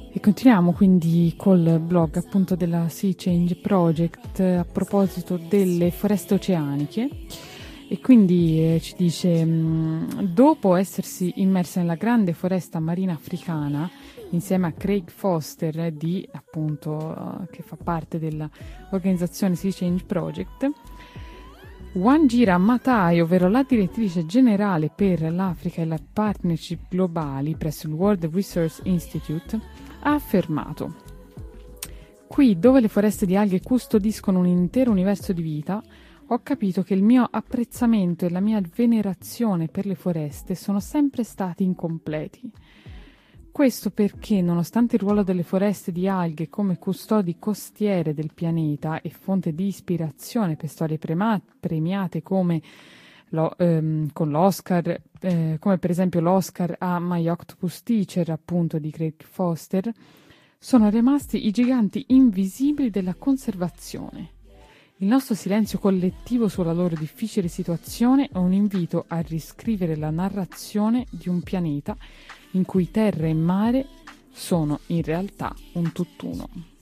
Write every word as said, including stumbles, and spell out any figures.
E continuiamo quindi col blog appunto della Sea Change Project a proposito delle foreste oceaniche, e quindi eh, ci dice mh, dopo essersi immersa nella grande foresta marina africana insieme a Craig Foster di appunto uh, che fa parte dell'organizzazione Sea Change Project, Wanjira Mathai, ovvero la direttrice generale per l'Africa e le partnership globali presso il World Resource Institute, ha affermato: qui dove le foreste di alghe custodiscono un intero universo di vita, ho capito che il mio apprezzamento e la mia venerazione per le foreste sono sempre stati incompleti. Questo perché, nonostante il ruolo delle foreste di alghe come custodi costiere del pianeta e fonte di ispirazione per storie prema- premiate come lo, ehm, con l'Oscar, eh, come per esempio l'Oscar a My Octopus Teacher, appunto di Craig Foster, sono rimasti i giganti invisibili della conservazione. Il nostro silenzio collettivo sulla loro difficile situazione è un invito a riscrivere la narrazione di un pianeta in cui terra e mare sono in realtà un tutt'uno.